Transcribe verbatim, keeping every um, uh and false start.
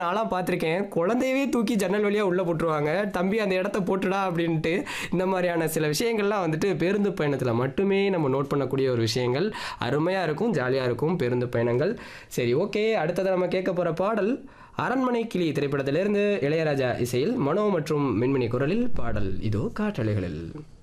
நான்லாம் பார்த்துருக்கேன். குழந்தையவே தூக்கி ஜன்னல் வழியா உள்ள போட்டுருவாங்க. "தம்பி அந்த இடத்த போட்டுடா" அப்படின்ட்டு. இந்த மாரியான சில விஷயங்கள்லாம் வந்துட்டு பேருந்து பயணத்தில மட்டுமே நம்ம நோட் பண்ணக்கூடிய ஒரு விஷயங்கள். அருமையா இருக்கும், ஜாலியா இருக்கும் பேருந்து பயணங்கள். சரி, ஓகே. அடுத்ததா நம்ம கேட்க போற பாடல், அரண்மனை கிளி திரைப்படத்திலிருந்து இளையராஜா இசையில் மனோ மற்றும் மின்மினி குரலில் பாடல். இதோ காற்றலைகளில்.